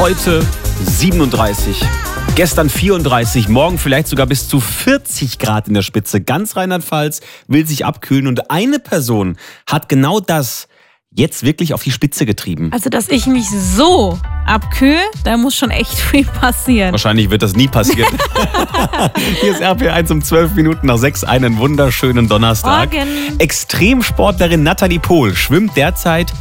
Heute 37, gestern 34, morgen vielleicht sogar bis zu 40 Grad in der Spitze. Ganz Rheinland-Pfalz will sich abkühlen und eine Person hat genau das jetzt wirklich auf die Spitze getrieben. Also, dass ich mich so abkühle, da muss schon echt viel passieren. Wahrscheinlich wird das nie passieren. Hier ist RP1 um 12 Minuten nach 6, einen wunderschönen Donnerstag. Morgen. Extremsportlerin Nathalie Pohl schwimmt derzeit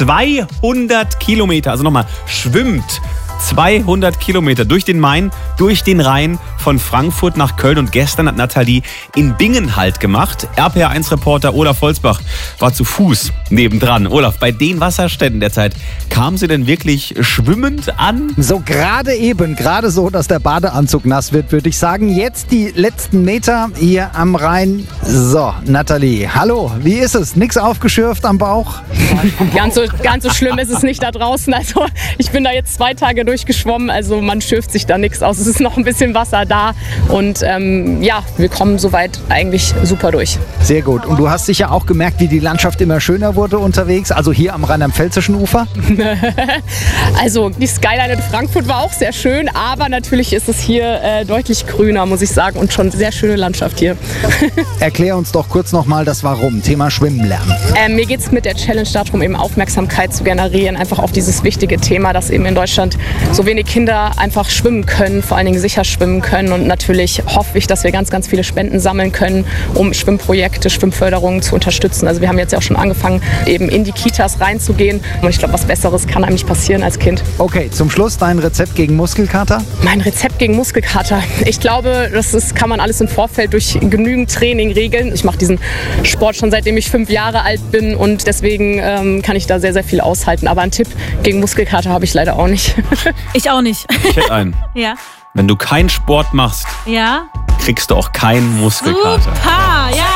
200 Kilometer. Also nochmal, schwimmt 200 Kilometer durch den Main, durch den Rhein, von Frankfurt nach Köln. Und gestern hat Nathalie in Bingen Halt gemacht. RPR1-Reporter Olaf Holzbach war zu Fuß nebendran. Olaf, bei den Wasserständen derzeit, kam sie denn wirklich schwimmend an? So gerade so, dass der Badeanzug nass wird, würde ich sagen. Jetzt die letzten Meter hier am Rhein. So, Nathalie, hallo, wie ist es? Nix aufgeschürft am Bauch? Ganz so schlimm ist es nicht da draußen. Also ich bin da jetzt 2 Tage durchgeschwommen, also man schürft sich da nichts aus. Es ist noch ein bisschen Wasser da und ja, wir kommen soweit eigentlich super durch. Sehr gut. Und du hast sicher auch gemerkt, wie die Landschaft immer schöner wurde unterwegs, also hier am rheinland-pfälzischen Ufer? Also die Skyline in Frankfurt war auch sehr schön, aber natürlich ist es hier deutlich grüner, muss ich sagen, und schon sehr schöne Landschaft hier. Erklär uns doch kurz nochmal das Warum, Thema Schwimmen lernen. Mir geht es mit der Challenge darum, eben Aufmerksamkeit zu generieren, einfach auf dieses wichtige Thema, dass eben in Deutschland so wenig Kinder einfach schwimmen können, vor allen Dingen sicher schwimmen können. Und natürlich hoffe ich, dass wir ganz, ganz viele Spenden sammeln können, um Schwimmprojekte, Schwimmförderungen zu unterstützen. Also wir haben jetzt ja auch schon angefangen, eben in die Kitas reinzugehen. Und ich glaube, was Besseres kann einem nicht passieren als Kind. Okay, zum Schluss dein Rezept gegen Muskelkater? Mein Rezept gegen Muskelkater. Ich glaube, kann man alles im Vorfeld durch genügend Training regeln. Ich mache diesen Sport schon seitdem ich 5 Jahre alt bin und deswegen kann ich da sehr, sehr viel aushalten. Aber einen Tipp gegen Muskelkater habe ich leider auch nicht. Ich auch nicht. Ich hätte einen. Ja. Wenn du keinen Sport machst, Ja. kriegst du auch keinen Muskelkater. Super, ja.